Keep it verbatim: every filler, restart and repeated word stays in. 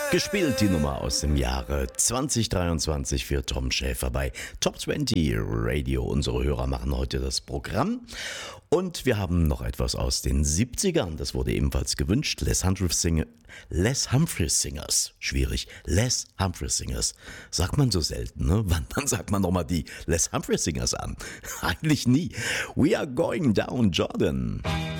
Gespielt die Nummer aus dem Jahre zwanzig dreiundzwanzig für Tom Schäfer bei Top zwanzig Radio. Unsere Hörer machen heute das Programm. Und wir haben noch etwas aus den siebzigern. Das wurde ebenfalls gewünscht. Les Humphreys, Sing- Les Humphreys Singers. Schwierig. Les Humphreys Singers. Sagt man so selten, ne? Wann dann sagt man nochmal die Les Humphreys Singers an? Eigentlich nie. We are going down, Jordan.